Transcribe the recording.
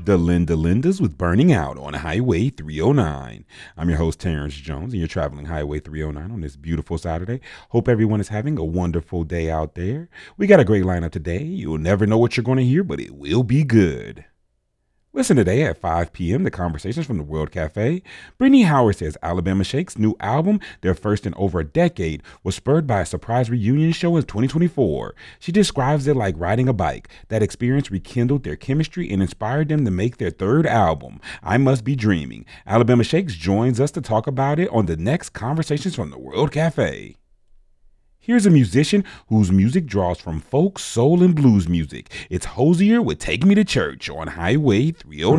the Linda Lindas with Burning Out on Highway 309. I'm your host, Terrence Jones, and you're traveling Highway 309 on this beautiful Saturday. Hope everyone is having a wonderful day out there. We got a great lineup today. You'll never know what you're going to hear, but it will be good. Listen today at 5 p.m. to Conversations from the World Cafe. Brittany Howard says Alabama Shake's new album, their first in over a decade, was spurred by a surprise reunion show in 2024. She describes it like riding a bike. That experience rekindled their chemistry and inspired them to make their third album, I Must Be Dreaming. Alabama Shakes joins us to talk about it on the next Conversations from the World Cafe. Here's a musician whose music draws from folk, soul, and blues music. It's Hozier with Take Me to Church on Highway 309.